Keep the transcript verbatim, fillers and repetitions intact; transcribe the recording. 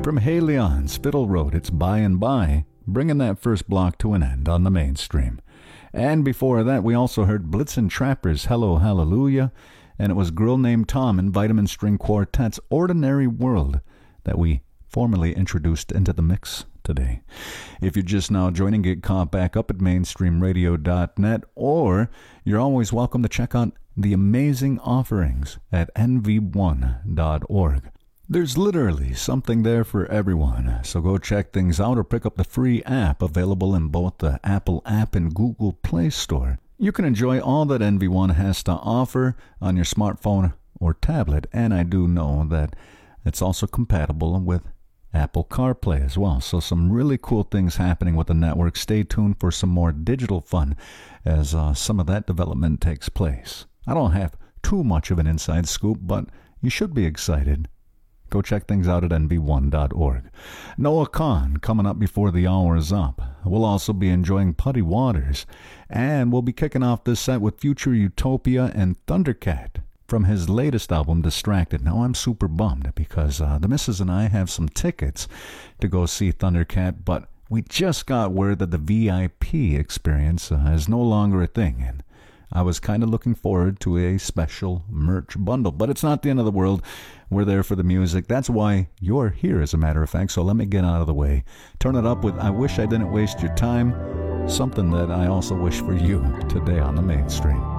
From Hey Leon's Fiddle Road, it's By and By, bringing that first block to an end on the mainstream. And before that, we also heard Blitzen Trapper's Hello Hallelujah, and it was Girl Named Tom and Vitamin String Quartet's Ordinary World that we formally introduced into the mix today. If you're just now joining, get caught back up at mainstream radio dot net, or you're always welcome to check out the amazing offerings at N V one dot org. There's literally something there for everyone, so go check things out or pick up the free app available in both the Apple App and Google Play Store. You can enjoy all that N V one has to offer on your smartphone or tablet, and I do know that it's also compatible with Apple CarPlay as well. So some really cool things happening with the network. Stay tuned for some more digital fun as uh, some of that development takes place. I don't have too much of an inside scoop, but you should be excited. Go check things out at N V one dot org. Noah Kahan coming up before the hour is up. We'll also be enjoying Putty Waters. And we'll be kicking off this set with Future Utopia and Thundercat from his latest album, Distracted. Now, I'm super bummed because uh, the missus and I have some tickets to go see Thundercat, but we just got word that the V I P experience uh, is no longer a thing. And I was kind of looking forward to a special merch bundle, but it's not the end of the world. We're there for the music. That's why you're here, as a matter of fact, so let me get out of the way. Turn it up with I Wish I Didn't Waste Your Time, something that I also wish for you today on the mainstream.